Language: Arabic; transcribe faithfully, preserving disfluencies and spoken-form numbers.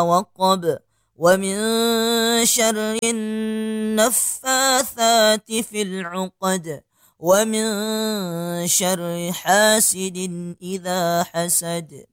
وقب ومن شر النفاثات في العقد ومن شر حاسد إذا حسد